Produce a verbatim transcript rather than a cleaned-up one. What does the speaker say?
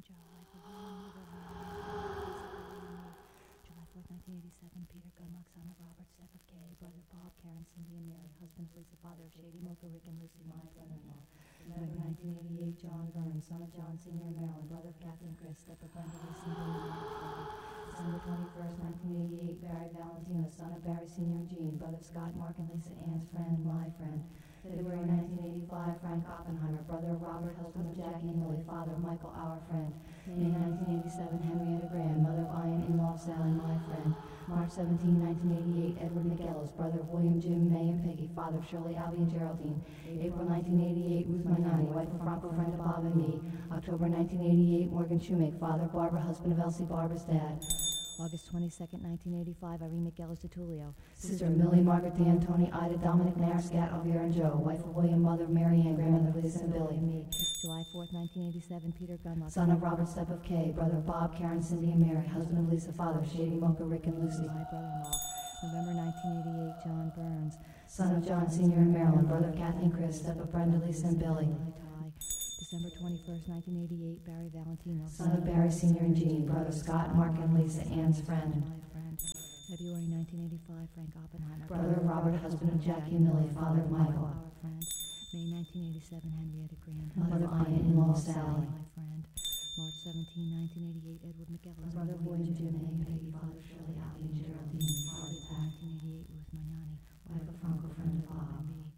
Joe, wife of William Mother, July fourth, nineteen eighty-seven, Peter Gunlock, son of Robert, step of Kay, brother Bob, Karen, Cindy, and Mary, husband of Lisa, father of Shady, Mocha, Rick, and Lucy, my brother-in-law. November nineteen eighty-eight, John Burns, son of John Senior in Maryland, brother of Kathy and Chris, step of Brenda, Lisa, and Billy, December twenty-first, nineteen eighty-eight, Barry Valentino, son of Barry Senior and Jean, brother of Scott, Mark, and Lisa, Ann's friend, my friend. February nineteen eighty-five, Frank Oppenheimer, brother of Robert, husband of Jackie and Lily, father of Michael, our friend. May nineteen eighty-seven, Henrietta Graham, mother of Ian, in-law of Sally, my friend. March seventeenth, nineteen eighty-eight, Edward McGellis, brother of William, Jim, May, and Peggy, father of Shirley, Albie, and Geraldine. April nineteen eighty-eight, Ruth Magnani, wife of Franco, friend of Bob and me. October nineteen eighty-eight, Morgan Shoemake, father of Barbara, husband of Elsie, Barbara's dad. August twenty-second, nineteen eighty-five, Irene McGellis DeTulio, sister of Millie, Margaret, Dan, Tony, Ida, Dominic, Nair, Scat, Alvier, and Joe, wife of William, mother of Mary Ann, grandmother of Lisa and Billy, and me. July fourth, nineteen eighty-seven, Peter Gunlock, son of Robert, step of Kay, brother of Bob, Karen, Cindy, and Mary, husband of Lisa, father of Shady, Mocha, Rick, and Lucy, my brother-in-law. November nineteen eighty-eight, John Burns, son of John Senior in Maryland, brother of Kathy and Chris, step of Brenda, Lisa, and Billy. December twenty-first, nineteen eighty-eight, Barry Valentino, son of Barry Senior and Jean, brother of Scott, Mark, and Lisa, Ann's friend. February nineteen eighty-five, Frank Oppenheimer, brother of Robert, husband of Jackie and Millie, father of Michael. Our friend. May nineteen eighty-seven, Henrietta Graham, mother of Ian, in-law of Sally. My friend. March seventeenth, nineteen eighty-eight, Edward McGellis, brother of William, Jim, May, and Peggy, father of Shirley, Albie, and Geraldine. nineteen eighty-eight, Ruth Magnani, wife of Franco, friend of Bob.